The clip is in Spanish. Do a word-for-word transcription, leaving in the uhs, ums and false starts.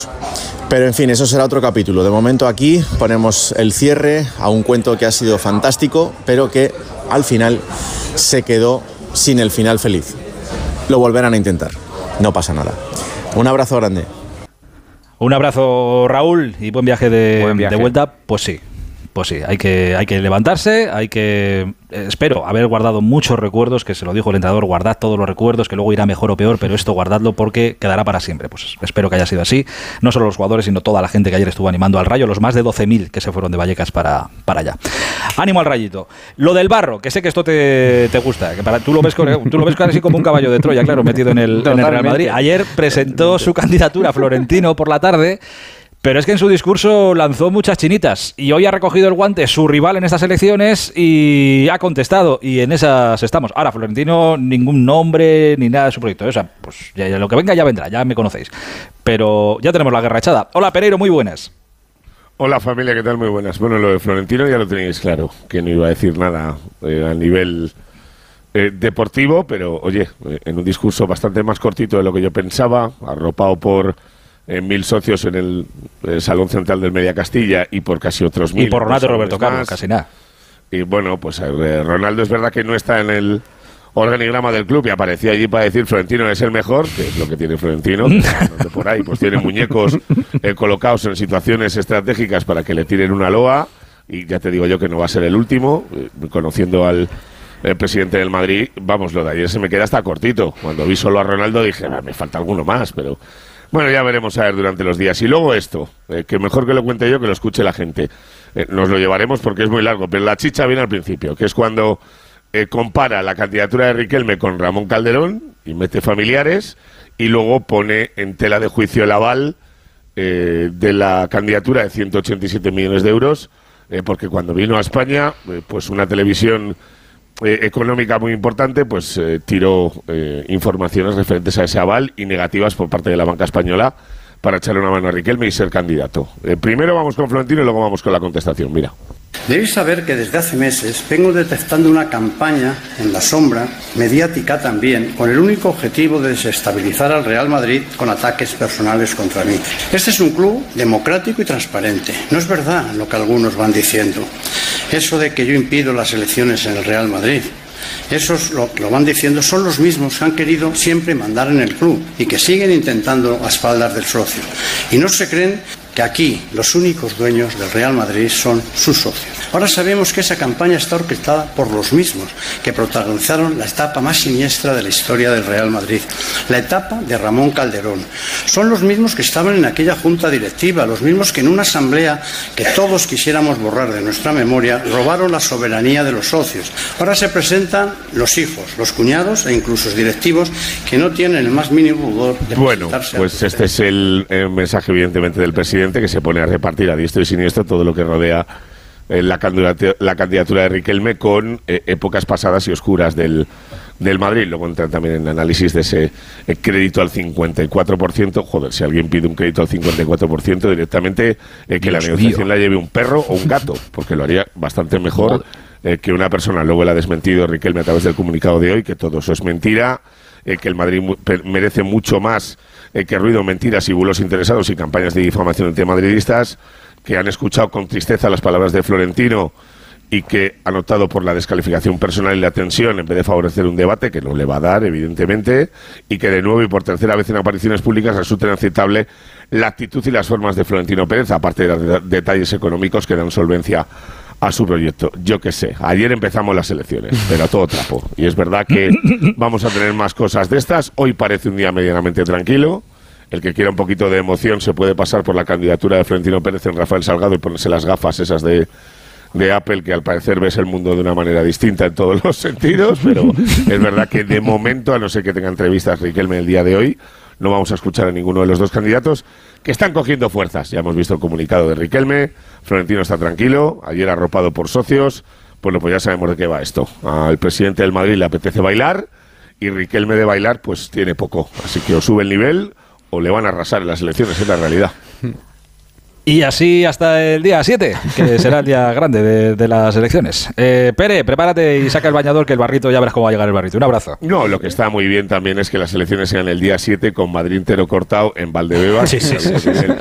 Pero en fin, eso será otro capítulo. De momento aquí ponemos el cierre a un cuento que ha sido fantástico, pero que al final se quedó sin el final feliz. Lo volverán a intentar. No pasa nada. Un abrazo grande. Un abrazo, Raúl, y buen viaje de, buen viaje. de vuelta. Pues sí. Pues sí, hay que, hay que levantarse, hay que, eh, espero, haber guardado muchos recuerdos, que se lo dijo el entrenador, guardad todos los recuerdos, que luego irá mejor o peor, pero esto guardadlo porque quedará para siempre. Pues espero que haya sido así, no solo los jugadores, sino toda la gente que ayer estuvo animando al Rayo, los más de doce mil que se fueron de Vallecas para, para allá. Ánimo al Rayito. Lo del Barro, que sé que esto te, te gusta, que para, tú lo ves tú lo ves casi como un caballo de Troya, claro, metido en el, en el Real Madrid. Ayer presentó su candidatura Florentino por la tarde. Pero es que en su discurso lanzó muchas chinitas y hoy ha recogido el guante su rival en estas elecciones y ha contestado, y en esas estamos. Ahora, Florentino, ningún nombre ni nada de su proyecto. O sea, pues ya, ya, lo que venga ya vendrá, ya me conocéis. Pero ya tenemos la guerra echada. Hola, Pereiro, muy buenas. Hola, familia, ¿qué tal? Muy buenas. Bueno, lo de Florentino ya lo tenéis claro, que no iba a decir nada eh, a nivel eh, deportivo, pero oye, eh, en un discurso bastante más cortito de lo que yo pensaba, arropado por en mil socios en el, el Salón Central del Media Castilla y por casi otros mil. Y por Ronaldo y Roberto Carlos, casi nada. Y bueno, pues eh, Ronaldo es verdad que no está en el organigrama del club y apareció allí para decir Florentino es el mejor, que es lo que tiene Florentino, que por ahí pues tiene muñecos eh, colocados en situaciones estratégicas para que le tiren una loa, y ya te digo yo que no va a ser el último, eh, conociendo al el presidente del Madrid. Vamos, lo de ayer se me queda hasta cortito. Cuando vi solo a Ronaldo dije, ah, me falta alguno más, pero bueno, ya veremos a ver durante los días. Y luego esto, eh, que mejor que lo cuente yo que lo escuche la gente. Eh, nos lo llevaremos porque es muy largo, pero la chicha viene al principio, que es cuando eh, compara la candidatura de Riquelme con Ramón Calderón y mete familiares, y luego pone en tela de juicio el aval eh, de la candidatura de ciento ochenta y siete millones de euros, eh, porque cuando vino a España, eh, pues una televisión Eh, económica muy importante, pues eh, tiró eh, informaciones referentes a ese aval y negativas por parte de la banca española para echarle una mano a Riquelme y ser candidato. Eh, primero vamos con Florentino y luego vamos con la contestación. Mira. Debéis saber que desde hace meses vengo detectando una campaña en la sombra, mediática también, con el único objetivo de desestabilizar al Real Madrid con ataques personales contra mí. Este es un club democrático y transparente. No es verdad lo que algunos van diciendo. Eso de que yo impido las elecciones en el Real Madrid. Esos lo que lo van diciendo son los mismos que han querido siempre mandar en el club y que siguen intentando a espaldas del socio. Y no se creen que aquí los únicos dueños del Real Madrid son sus socios. Ahora sabemos que esa campaña está orquestada por los mismos que protagonizaron la etapa más siniestra de la historia del Real Madrid, la etapa de Ramón Calderón. Son los mismos que estaban en aquella junta directiva, los mismos que en una asamblea que todos quisiéramos borrar de nuestra memoria, robaron la soberanía de los socios. Ahora se presentan los hijos, los cuñados e incluso los directivos que no tienen el más mínimo pudor de Bueno, presentarse. pues este es el, el mensaje evidentemente del presidente, que se pone a repartir a diestro y siniestro todo lo que rodea eh, la, candidatura, la candidatura de Riquelme con eh, épocas pasadas y oscuras del, del Madrid. Luego entran también en análisis de ese eh, crédito al cincuenta y cuatro por ciento. Joder, si alguien pide un crédito al cincuenta y cuatro por ciento directamente, eh, que Dios la negociación mío. La lleve un perro o un gato, porque lo haría bastante mejor eh, que una persona. Luego le ha desmentido Riquelme a través del comunicado de hoy, que todo eso es mentira, eh, que el Madrid mu- merece mucho más Eh, que ruido, mentiras y bulos interesados y campañas de difamación entre madridistas, que han escuchado con tristeza las palabras de Florentino y que han optado por la descalificación personal y la tensión en vez de favorecer un debate que no le va a dar, evidentemente, y que de nuevo y por tercera vez en apariciones públicas resulta inaceptable la actitud y las formas de Florentino Pérez, aparte de los de- detalles económicos que dan solvencia a su proyecto. Yo qué sé, ayer empezamos las elecciones, pero a todo trapo. Y es verdad que vamos a tener más cosas de estas. Hoy parece un día medianamente tranquilo. El que quiera un poquito de emoción se puede pasar por la candidatura de Florentino Pérez en Rafael Salgado y ponerse las gafas esas de, de Apple, que al parecer ves el mundo de una manera distinta en todos los sentidos, pero es verdad que de momento, a no ser que tenga entrevistas Riquelme el día de hoy, no vamos a escuchar a ninguno de los dos candidatos que están cogiendo fuerzas. Ya hemos visto el comunicado de Riquelme, Florentino está tranquilo, ayer arropado por socios. Bueno, pues ya sabemos de qué va esto. Al presidente del Madrid le apetece bailar y Riquelme de bailar pues tiene poco. Así que o sube el nivel o le van a arrasar en las elecciones, es la realidad. Y así hasta el día siete, que será el día grande de, de las elecciones. Eh, Pere, prepárate y saca el bañador, que el barrito, ya verás cómo va a llegar el barrito. Un abrazo. No, lo que está muy bien también es que las elecciones sean el día siete con Madrid entero cortado en Valdebebas. Sí, sí, sí, sí.